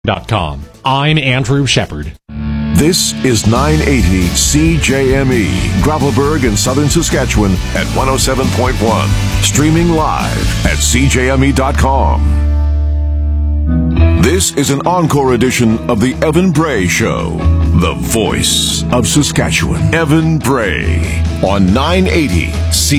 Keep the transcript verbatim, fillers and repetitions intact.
dot com. I'm Andrew Shepard. This is nine eighty C J M E, Gravelburg in southern Saskatchewan at one oh seven point one. Streaming live at C J M E dot com. This is an encore edition of the Evan Bray Show, the voice of Saskatchewan. Evan Bray on nine eighty C